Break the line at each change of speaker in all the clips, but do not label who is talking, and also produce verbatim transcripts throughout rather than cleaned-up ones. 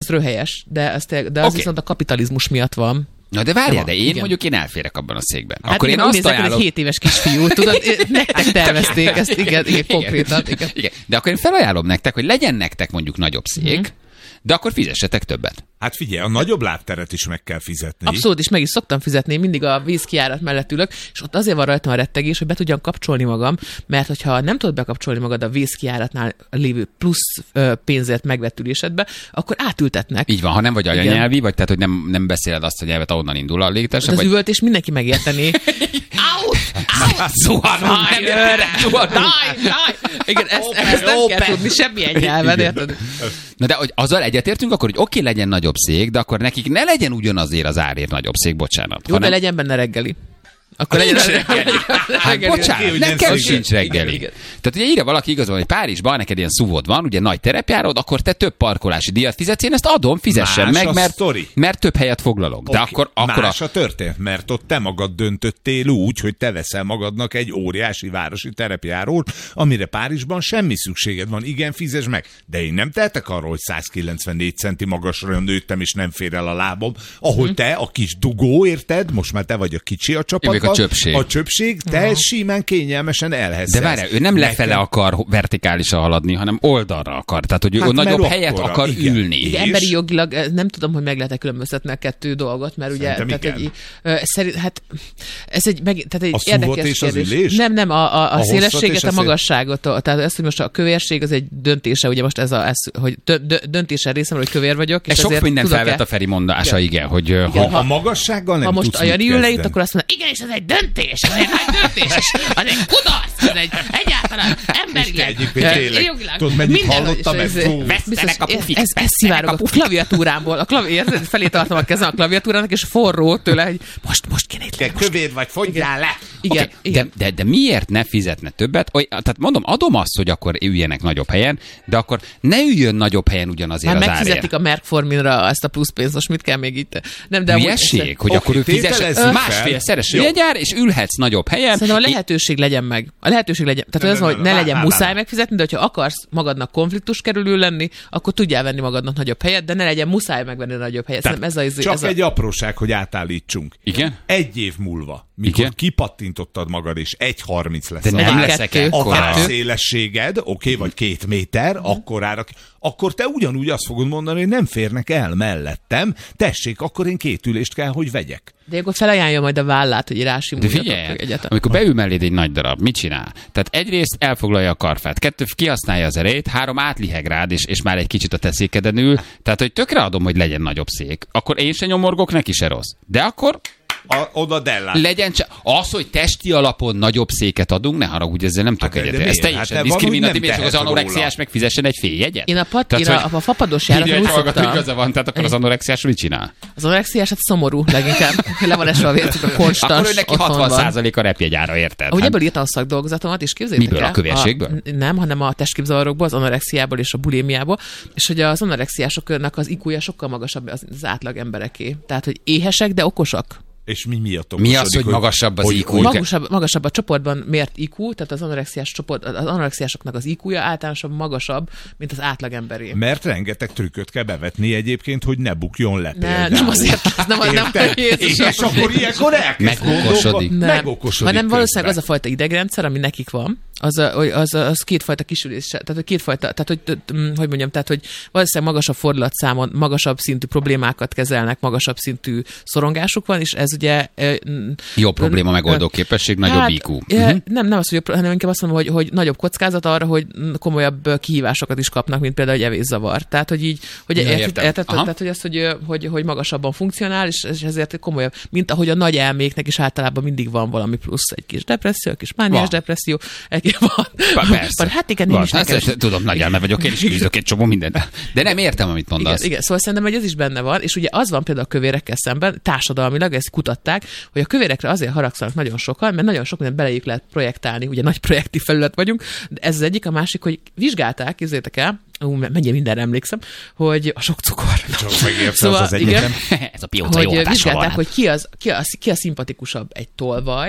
röhelyes, de, az, de az okay. viszont a kapitalizmus miatt van.
Na de várjál, de én
igen.
mondjuk én elférek abban a székben.
Hát
akkor
igen,
én azt
ajánlom... egy hét éves kisfiú, tudod, nektek tervezték ezt, igen, igen, konkrétan. Igen.
Igen. De akkor én felajánlom nektek, hogy legyen nektek mondjuk nagyobb szék, mm. de akkor fizessetek többet.
Hát figyelj, a nagyobb lábteret is meg kell fizetni.
Abszolút, és meg is szoktam fizetni, mindig a vízkijárat mellett ülök, és ott azért van rajtam a rettegés, hogy be tudjam kapcsolni magam, mert hogyha nem tudod bekapcsolni magad a vízkijáratnál lévő plusz ö, pénzért megvett ülésedbe, akkor átültetnek.
Így van, ha nem vagy anyanyelvi, vagy tehát, hogy nem, nem beszéled azt a nyelvet, ahonnan indul a légitársaság.
Az vagy... üvöltés mindenki megérteni. Out! Out!
Zuhanunk!
Igen, ezt, ezt nem kell tudni semmilyen nyelven, érted?
Na de hogy azzal egyetértünk, akkor, hogy oké, okay, legyen nagyobb szék, de akkor nekik ne legyen ugyanazért az árért nagyobb szék, bocsánat.
Jó, hanem... de legyen benne reggeli. Akkor legyen reggeli.
Hát bocsánat, nekem sincs reggeli. Tehát ugye írja valaki igazán, hogy Párizsban neked ilyen szuvod van, ugye nagy terepjárod, akkor te több parkolási díjat fizetsz, én ezt adom, fizessen
más
meg, mert, mert több helyet foglalok. De
okay.
akkor, akkor
más
a...
a történet, mert ott te magad döntöttél úgy, hogy te veszel magadnak egy óriási városi terepjárót, amire Párizsban semmi szükséged van. Igen, fizes meg. De én nem tehetek arról, hogy száz kilencvennégy centi magasra nőttem, és nem fér el a lábom, ahol hmm. te, a kis dugó, érted? Most már te vagy a kicsi a csapatban.
A csöpség.
A csöpség, te uh-huh. simán kényelmesen elheszelsz.
De várjál, ő nem lefele Nekem... akar vertikálisan haladni, hanem oldalra akar. Tehát, hogy ő hát, nagyobb helyet akkora, akar igen. ülni.
Igen, emberi jogilag nem tudom, hogy meg lehet-e különböztetni a kettő dolgot, mert ugye tehát egy, szerint, hát ez egy, meg, tehát egy
a
érdekes kérdés. Nem, nem, a, a, a, a szélességet, a magasságot. A, tehát ezt, hogy most a kövérség az egy döntése, ugye most ez a, ez, hogy döntése részemről, hogy kövér vagyok. És
sok minden felvett a Feri mondása, igen, hogy
a magassággal nem
ha most a Jani ül leít, akkor azt mondja, igen, és ez egy döntés, ez egy nagy döntés, és az egy kudarc, ez egy egyáltalán emberileg, jogilag.
Tudod, mennyit hallottam ezt?
Ez szivárog a klaviatúrámból, a klaviatúrán felé tartom a kezem a klaviatúrának, és forró tőle, hogy most, most kéne itt
lenni. Kövér vagy, fogyjál le!
Igen,
okay, igen. De, de, de miért ne fizetne többet? Oly, tehát mondom, adom azt, hogy akkor üljenek nagyobb helyen, de akkor ne üljön nagyobb helyen ugyanazért
már
az árért.
Megfizetik a Merck-Forminra ezt a plusz pénzt, most mit kell még itt? Nem, de
hülyeség, hogy akkor ő fizesse másfélszeres jegyár, és ülhetsz nagyobb helyen.
Szerintem a lehetőség legyen meg. A lehetőség legyen. Tehát az, hogy ne legyen muszáj megfizetni, de hogyha akarsz magadnak konfliktus kerülő lenni, akkor tudjál venni magadnak nagyobb helyet, de ne legyen muszáj megvenni nagyobb helyet. Ez a, ez
csak
ez
egy
a...
apróság, hogy átállítsunk.
Igen?
Egy év múlva, mikor igen? kipattintottad magad, és egy harminc lesz.
De nem leszek ekkora.
A szélességed, oké, okay, vagy két méter, mm. akkorára, akkor te ugyanúgy azt fogod mondani, hogy nem férnek el mellettem, tessék, akkor én két ülést kell, hogy vegyek.
De akkor felajánlja majd a vállát, hogy rásimuljatok
egyáltalán. Amikor beül melléd egy nagy darab, mit csinál? Tehát egyrészt elfoglalja a karfát, kettő kihasználja az erejét, három átliheg rád, és, és már egy kicsit a te székeden ül. Tehát, hogy tökre adom, hogy legyen nagyobb szék. Akkor én se nyomorgok, neki se rossz. De akkor...
A, oda dellát.
Legyen csak az, hogy testi alapon nagyobb széket adunk, ne haragudj, ezzel nem tudok hát egyet. Ez teljesen hát diszkriminatív, és az anorexiás megfizessen egy fél jegyet.
Én a, pat, tehát, én a, a fapados járaton úgy szoktam.
Igaza van, tehát akkor az anorexiás mit csinál?
Az anorexiás hát szomorú leginkább. Le van esve a vércuk a konstans.
Akkor ő neki hatvan százalék a repjegyára, érted?
Ahogy ebből írtam a szakdolgozatomat, és képzeljétek el.
Miből, a kövérségből?
Nem, hanem a testképzavarokból, az anorexiából és a bulémiából. És hogy az anorexiásoknak az i kú-ja sokkal magasabb az, az átlag embereké. Tehát, hogy éhesek, de okosak.
És mi miatt
Mi az, hogy magasabb az i kú?
Magasabb, magasabb a csoportban mért i kú, tehát az anorexiás csoport, az anorexiásoknak az i kú-ja általánosabb, magasabb, mint az átlagemberé.
Mert rengeteg trükköt kell bevetni egyébként, hogy ne bukjon le.
Ne, nem azért, nem, nem, nem
és, és akkor ilyenkor elkezd
megokosodik.
Megokosodik.
Hanem valószínűleg az a fajta idegrendszer, ami nekik van, az, az, az kétfajta kisülés, tehát hogy kétfajta, tehát hogy, hogy mondjam, tehát hogy valószínűleg magasabb fordulatszámon, magasabb szintű problémákat kezelnek, magasabb szintű szorongásuk van, és ez ugye...
Jobb probléma megoldó képesség, nagyobb
hát,
i kú.
Uh-huh. Nem, nem az, hogy jobb, hanem inkább azt mondom, hogy, hogy nagyobb kockázat arra, hogy komolyabb kihívásokat is kapnak, mint például egy evészavar. Tehát, hogy így, hogy ja, érted, érted, tehát, hogy azt, hogy, hogy, hogy magasabban funkcionál, és, és ezért komolyabb, mint ahogy a nagy elméknek is általában mindig van valami plusz, egy kis depresszió, egy kis mániás depresszió, egy van.
Persze.
Hát igen, én is
ezt tudom, nagy elme vagyok, én is küzdök egy csomó mindent. De nem értem, amit mondasz.
Igen, igen, szóval szerintem, hogy ez is benne van, és ugye az van például a kövérekkel szemben, társadalmilag ezt kutatták, hogy a kövérekre azért haragszanak nagyon sokan, mert nagyon sok mindent belejük lehet projektálni, ugye nagy projektív felület vagyunk, de ez az egyik, a másik, hogy vizsgálták, képzeljétek el, ú, mennyi mindenre emlékszem, hogy a sok cukor.
Csak megérte szóval, az az egyetem.
Ez a pióca jó
hogy
hatással
vizsgálták,
van.
hogy ki, az, ki, az, ki a szimpatikusabb, egy tolvaj,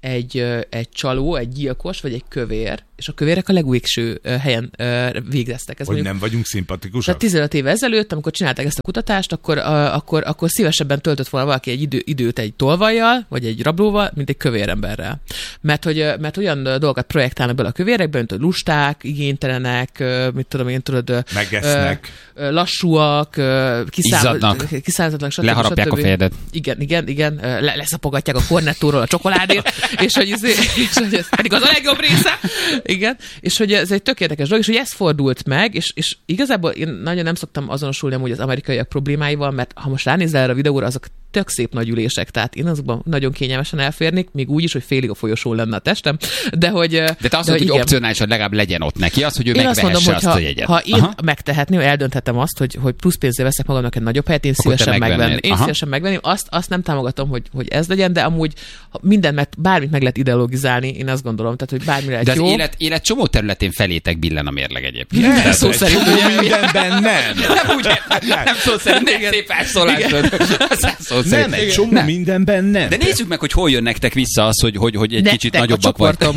egy, egy csaló, egy gyilkos, vagy egy kövér, és a kövérek a legvégső helyen végeztek. Ez
hogy
mondjuk,
nem vagyunk szimpatikusak?
Tehát tizenöt éve ezelőtt, amikor csinálták ezt a kutatást, akkor, a, akkor, akkor szívesebben töltött volna valaki egy idő, időt egy tolvajjal, vagy egy rablóval, mint egy kövéremberrel. Mert hogy, mert olyan dolgokat projektálnak bele a kövérekbe, mint hogy lusták, igénytelenek, mit tudom én, tudod,
megesznek,
lassúak,
kiszállítatlanak, leharapják a fejedet.
Igen, igen, igen, le, leszapogatják a kornettóról a csokoládét, és hogy, ez, és hogy ez pedig az a legjobb része. Igen, és hogy ez egy tök érdekes dolog, és hogy ez fordult meg, és, és igazából én nagyon nem szoktam azonosulni amúgy az amerikaiak problémáival, mert ha most ránézel erre a videóra, azok tök szép nagy ülések, tehát én azokban nagyon kényelmesen elférnék, még úgy is, hogy félig a folyosón lenne a testem, de hogy...
De te azt mondod, hogy opcionálisan legalább legyen ott neki az, hogy ő
én
megvehesse
azt, mondom,
azt
ha,
a jegyet.
Ha én Aha. megtehetném, eldönthetem azt, hogy, hogy plusz pénzzel veszek magamnak egy nagyobb helyet, én Akkor szívesen megvenném. Én Aha. szívesen megvenném, azt, azt nem támogatom, hogy, hogy ez legyen, de amúgy mindent, mert bármit meg lehet ideologizálni, én azt gondolom, tehát hogy bármire egy
de
jó.
Az élet, élet csomó területén felétek billen a mérleg egyébként.
Nem, szó szerint ugye
mindenben nem.
Nem úgy, nem szó szerint, nem szép elszólásod.
Nem, egy csomó mindenben nem.
De nézzük meg, hogy hol jön nektek vissza az, hogy, hogy, hogy egy
nektek
kicsit nagyobbak vagytok.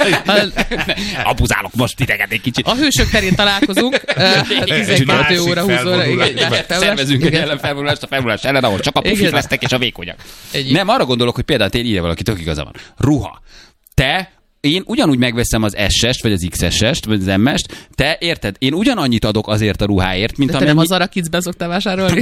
Abuzálok most titeket egy kicsit.
A hősök terén találkozunk. tizenkettő óra húsz óra.
Szervezünk egy ellenfelvonulást a felvonulás ellen, ahol csak a pufik lesznek és a vékonyak. Nem, arra gondolok, hogy például én írja valaki, tök igaza van. Ruha. Te én ugyanúgy megveszem az S-est, vagy az iksz es-est, vagy az M-est, te érted? Én ugyanannyit adok azért a ruháért, mint
de te
amennyi...
nem az Zara Kidsben szoktál vásárolni?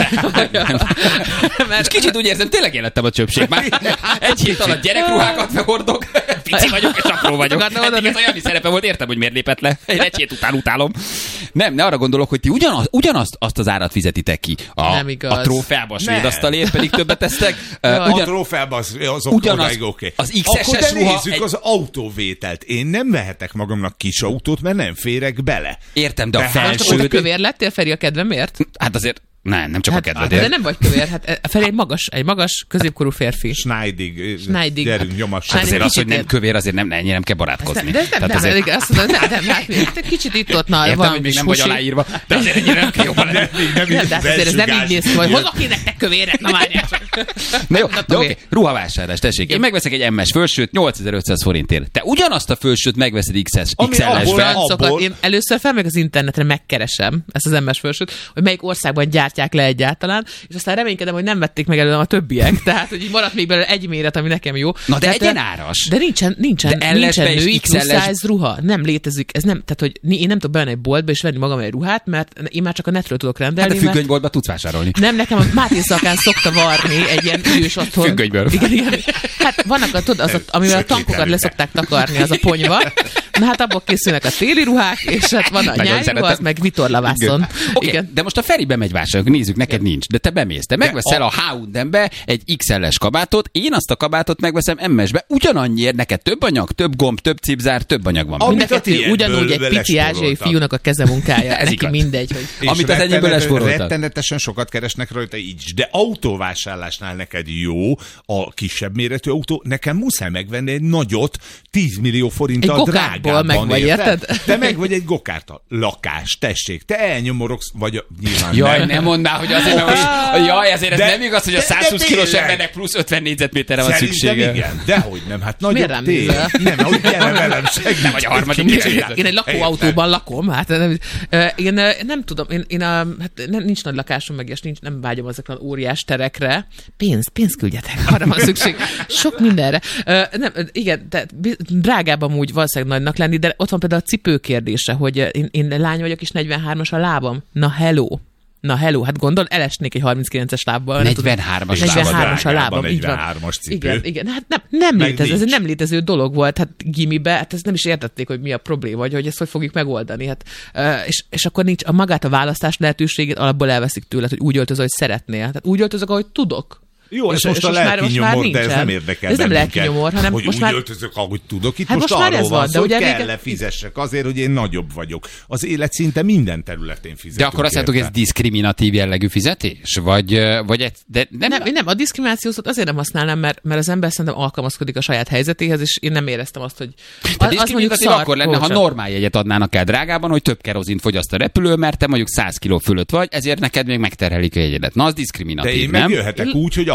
Mert kicsit úgy érzem, tényleg élettem a csöpség. Már egy hét alatt gyerekruhákat hordok, pici vagyok és apró vagyok. Eddig ez a Jani szerepe volt, értem, hogy miért lépett le. Én egy hét után utálom. Nem, ne arra gondolok, hogy ti ugyanaz, ugyanazt azt az árat fizetitek ki. A,
nem igaz.
A trófeába, a svéd asztalért pedig többet tesztek.
Ugyan, a trófeába az, az ugyanaz,
okay. Az iksz es-es
ruha... Akkor nézzük egy... az autóvételt. Én nem vehetek magamnak kis autót, mert nem férek bele.
Értem, de, de a
felső... Most kövér lettél, Feri, a kedvemért?
Hát azért... Nem, nem csak
hát,
a kedvedért.
De nem vagy kövér, hát Feri egy magas, egy magas, középkorú férfi.
Schneidig.
Schneidig.
Gyerünk, nyomass.
Hát azért az, hogy nem kövér, azért nem, ennyire nem kell barátkozni.
De ez nem, nem, azért... azt mondod, nem, nem, hát egy kicsit itt ott na,
értem,
van
hogy még nem vagy aláírva, de azért ennyire nem kell jobban lenni.
Nem, de azért ez nem így néz ki, hogy hozok én nektek kövéret, na várjátok.
Na jó, de oké, ruhavásárlás, tessék. Én megveszek egy em es fölsőt nyolcezer-ötszáz forintért. Te ugyanazt a fölsőt megveszed iksz es-esben.
Én először felmegyek az internetre, megkeresem ezt az em es fölsőt, hogy melyik országban gyártják le egyáltalán, és aztán reménykedem, hogy nem vették meg előlem a többiek, tehát hogy így maradt még belőle egy méret, ami nekem jó.
Na de, de
egyenáras. De nincsen, nincsen, de nincsen női plus size ruha. Nem létezik. Ez nem, tehát hogy én nem tudok bemenni egy boltba és venni magam egy ruhát, mert én már csak a netről tudok rendelni.
Hát a függönyboltba tudsz vásárolni.
Nem, nekem a Máté Szakán szokta varni egy ilyen idős otthon.
Függönyből.
Igen, igen. Hát vannak a, tudod, az, amivel a tankokat leszokták takarni, az a ponyva. Na hát abból készülnek a téli ruhák, és hát van a nyári ruha, az meg vitorlavászon.
Oké, okay, de most a Feri bemegy vásárolni, nézzük, neked nincs, de te bemész. Te megveszel a há és em-be egy iksz el-es kabátot, én azt a kabátot megveszem em es-be, ugyanannyiért, neked több anyag, több gomb, több cipzár, több anyag van.
Mindenki ugyanúgy egy pici ázsiai fiúnak a kezemunkája. Neki mindegy, hogy...
Amit az enyémből lesporoltak.
Rettenetesen sokat keresnek rajta így, de autóvásárlásnál neked jó a kisebb méretű autó, nekem muszáj megvenni egy nagyot, tíz millió forinttal drágában.
Meg vagy, érted?
Te meg vagy egy gokártal. Lakás, tessék, te elnyomorogsz, vagy nyilván
jaj,
nem.
nem mondd már, hogy azért, mert most, jaj, ezért ez de, nem igaz, hogy a százhúsz kilós embernek plusz ötven négyzetméterre van szüksége.
Igen, dehogy nem, hát nagyobb tél. Nem, ahogy gyere velem, segíts.
Nem vagy a harmadik.
Én egy lakóautóban lakom, hát nem, én nem tudom, én, én a, hát nincs nagy lakásom meg, és nincs, nem vágyom ezekre óriás terekre. Pénz, pénzt küldjetek, arra van szükség. Sok mindenre. Nem, igen, de drágában úgy valószínűleg nagynak lenni, de ott van például a cipő kérdése, hogy én, én lány vagyok, és negyvenhármas a lábam. Na hello. Na hello, hát gondol, elesnék egy harminckilences lábbal.
negyvenhármas
a lábam.
negyvenhármas cipő.
Igen, igen, hát nem, nem létező, ez egy nem létező dolog volt, hát gimibe, hát ezt nem is értették, hogy mi a probléma, vagy hogy ezt hogy fogjuk megoldani. Hát, és, és akkor nincs a magát a választás lehetőségét, alapból elveszik tőled, hogy úgy öltözöl, hogy szeretnél. Tehát úgy öltözök, ahogy tudok.
Jó, ez most a lelki nyomor, de ez nem érdekel
ez nem lelki nyomor, hanem
hogy
most
úgy
már...
öltözök, ahogy tudok. Itt
hát
most,
most
arról van,
van,
szó, hogy kell
régen...
fizessek azért, hogy én nagyobb vagyok. Az élet szinte minden területén fizetünk.
De akkor azt mondtuk, hogy ez diszkriminatív jellegű fizetés? Vagy, vagy egy, de
nem, nem, nem, a diszkriminációt azért nem használnám, mert, mert az ember szerintem alkalmazkodik a saját helyzetéhez, és én nem éreztem azt, hogy...
A diszkriminatív akkor lenne, ha normál jegyet adnának el drágában, hogy több kerozint fogyaszt a repülő, mert te mondjuk száz kiló fölött vagy, ezért neked még megterhelik a jegyedet. Na, az diszkriminatív,
de én
nem?
megjöhetek úgy, hogy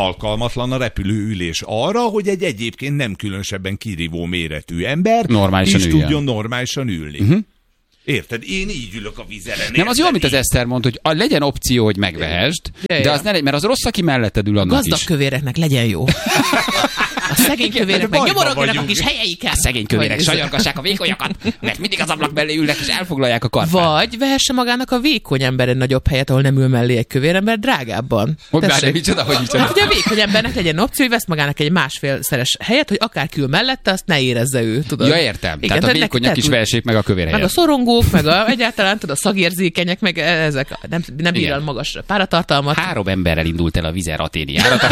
alkalmatlan a repülőülés arra, hogy egy egyébként nem különösebben kirívó méretű ember
normálisan
is
üljen.
tudjon normálisan ülni. Uh-huh. Érted? Én így ülök a vizeren.
Nem, az jó, amit az Eszter mond, hogy a, legyen opció, hogy megvehesd, ja, de az ne legyen, mert az rossz, aki melletted ül annak
gazdag
is.
kövéreknek legyen jó. A szegény kövéreknek nyomorogjanak a kis helyeiket.
A szegény kövérek sajorgassák a vékonyakat, mert mindig az ablak mellé ülnek, és elfoglalják a karfát.
Vagy vehesse magának a vékony ember egy nagyobb helyet, ahol nem ül mellé egy kövér ember drágábban.
Hogy már micsoda, hogy micsoda.
Hát ugye a vékony embernek legyen opció, hogy vesz magának egy másfélszeres helyet, hogy akár kül mellette, azt ne érezze ő, tudod.
Ja, értem. Igen, tehát a vékonyak is vehessék meg a kövér helyet.
Meg a szorongók, meg a, egyáltalán tudod, a szagérzékenyek, meg ezek nem, nem bír el magas páratartalmat.
Három emberrel indult el a Vizer Athéni járat.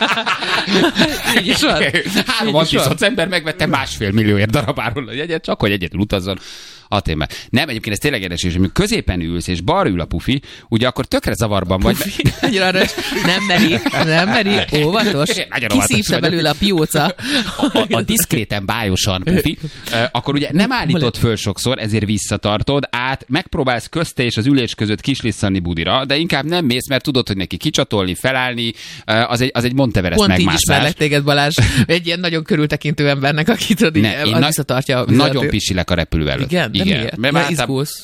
Így is van.
Három antiszoc ember megvette másfél millióért darabáról a jegyet, csak hogy egyedül utazzon Athénbe. Nem, egyébként ez tényleg érdekes, hogy középen ülsz, és balra ül a pufi, ugye akkor tökre zavarban vagy.
Pufi, nagyon aranyos. Nem meri, nem meri, óvatos. Kiszívta belőle a pióca.
A, a, a diszkréten, bájosan pufi. Akkor ugye nem állítod föl sokszor, ezért visszatartod át, megpróbálsz közte és az ülés között kislisszani budira, de inkább nem mész, mert tudod, hogy neki kicsatolni, felállni, az egy, az egy Monteverest
pont
megmászás.
Pont így ismerlek téged, Balázs, egy ilyen nagyon körültekintő embernek, aki tudod, így
na,
visszatartja.
Nagyon pisilek a repülő előtt.
Igen?
Igen.
Mert már izgulsz.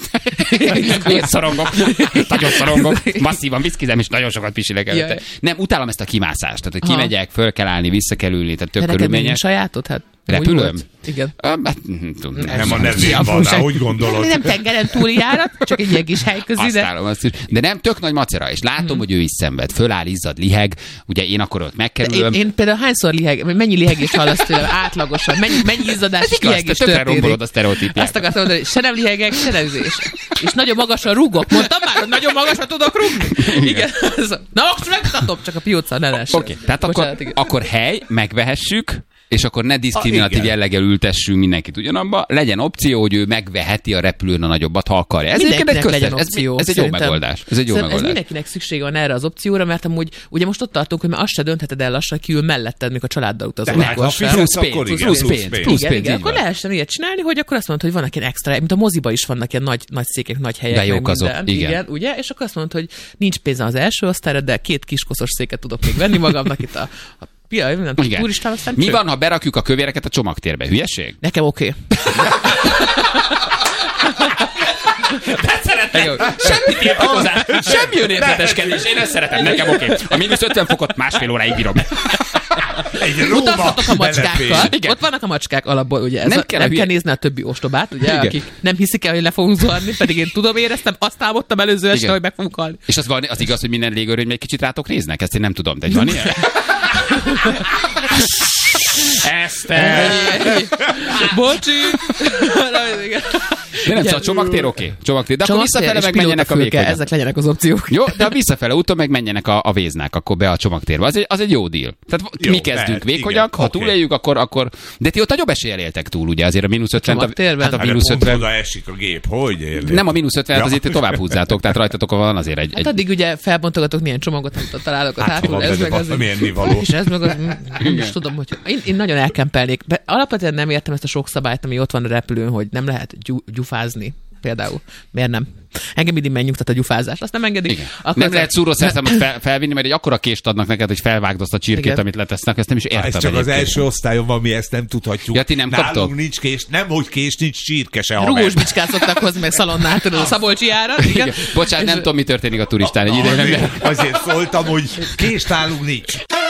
Én szorongok. Nagyon szorongok. Masszívan viszkizem, és nagyon sokat pisilek előtte. Nem, utálom ezt a kimászást. Tehát, hogy kimegyek, föl kell állni, vissza kell ülni, tehát tök körülményes.
sajátod? Hát
repülőm?
Igen.
Nem,
nem a nevén van, hogy gondolod.
Nem tengeren túli járat, csak egy ilyen kis helyközi.
Aztálom azt is. De nem, tök nagy macera, és látom, hmm. hogy ő is szenved. Föláll, izzad, liheg. Ugye én akkor ott megkerülöm.
Én, én például hányszor liheg, mennyi lihegést hallasz tőlem átlagosan? Mennyi, mennyi izzadás és lihegés történik?
Rombolod a sztereotípiát.
Azt akartam mondani, hogy se nem lihegek, se nem üzés. És nagyon magasan rúgok. Mondtam már, hogy nagyon magasan tudok rúgni. Igen. Na most megmutatom, csak a pióca ne lessen.
Oké, okay. Tehát akkor, akkor hely, megvehessük, és akkor ne diszkriminatív ah, jelleggel ültessünk mindenkit ugyanabba, legyen opció, hogy ő megveheti a repülőn a nagyobbat, ha akarja. Ez egy köztes, opció, ez, ez egy jó megoldás. Ez egy jó megoldás.
Ez mindenkinek szüksége van erre az opcióra, mert amúgy ugye most ott tartunk, hogy már azt se döntheted el lassan, ki ül melletted, még a családdal utazol.
Plusz pénz, plusz pénz.
Plusz pénz,
akkor lehessen ilyet csinálni, hogy akkor azt mondod, hogy vannak ilyen extra, mint a moziba is vannak ilyen nagy, nagy székek, nagy helyek.
De jók azok,
igen. Ugye? És akkor azt mondod, hogy nincs pénzem az első osztályra, de két kiskoszos széket tudok még venni magamnak itt a Ja, nem, turistán,
mi van, ha berakjuk a kövéreket a csomagtérbe? Hülyeség?
Nekem oké.
Okay. Semmi tiltakozás, semmi önérzeteskedés. Én ezt szeretem, nekem oké. Okay. A mínusz ötven fokot másfél óráig bírom.
Utazhatok a macskákkal. Ott vannak a macskák alapból, ugye. Ez nem, a, kell, nem kell nézni a többi ostobát, ugye, igen. Akik nem hiszik el, hogy le fogunk zuhanni, pedig én tudom, éreztem, azt álmodtam előző este, hogy meg fogunk halni.
És az, van, az igaz, hogy minden légőröny egy kicsit rátok néznek? Ezt én nem tudom, de van ilyen? Eszter!
Bocsi!
De nem, szóval csomagtér oké. Okay. Csomagtér. De akkor visszafele meg menjenek a vékonyak.
Ezek legyenek az opciók.
Jó, de a visszafele úton meg menjenek a, a véznák, akkor be a csomagtérbe. Az egy, az egy jó deal. Tehát jó, mi kezdünk vékonyak, ha okay. túléljük, akkor, akkor... De ti ott nagyobb eséllyel éltek túl, ugye, azért a mínusz ötven.
Hát a mínusz ötven. Oda esik a gép, hogy érli?
Nem a mínusz ötven, ja. Azért tovább húzzátok, tehát rajtatok van azért egy...
Hát addig ugye felbontogatok milyen csomagot, amit találok a hátul. Ez meg az... És ez meg az... Nem is tudom, hogy... Én nagyon elkempelnék. Alapvetően nem értem ezt a sok szabályt, ami ott van a repülőn, hogy nem lehet gyufázni. Például. Miért nem? Engem mindig megnyugtat a gyufázás. Azt nem engedik.
Akkor nem lehet szúrószerszámot fel, felvinni, mert egy akkora kést adnak neked, hogy felvágd azt a csirkét, igen. amit letesznek. Ezt nem is értem.
Ez csak az első osztályon van, mi ezt nem tudhatjuk.
Ja, ti nem
Nálunk
kaptok?
nincs kés, nem hogy kés, nincs csirke se.
Rugós bicskát szoktak hozni, meg szalonnát, tudod, a Szabolcsi árat.
Bocsánat, nem tudom, mi történik a turistán egy ideig.
Azért szóltam, hogy kést nálunk nincs.